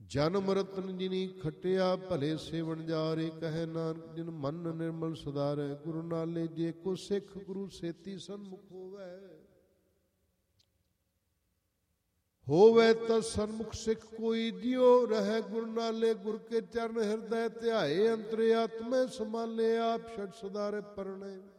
ਜਨਮ ਰਤਨ ਜਿਨੀ ਖਟਿਆ ਭਲੇ ਸੇਵਨ ਜਾਰੇ। ਕਹੈ ਨਾਨਕ ਜਿਨ ਮਨ ਨਿਰਮਲ ਸੁਧਾਰੈ। ਗੁਰੂ ਨਾਲੇ ਜੇ ਕੋ ਸਿੱਖ ਗੁਰੂ ਸੇਤੀ ਸਨਮੁਖ ਹੋਵੈ। ਹੋਵੇ ਤਾਂ ਸਨਮੁਖ ਸਿੱਖ ਕੋਈ ਜਿਉ ਰਹਿ। ਗੁਰੂ ਨਾਲੇ ਗੁਰ ਕੇ ਚਰਨ ਹਿਰਦੈ ਧਿਆਏ। ਅੰਤਰ ਆਤਮੈ ਸਮਾਲੇ ਆਪ ਛੱਡ ਸੁਧਾਰੇ ਪਰਣੇ।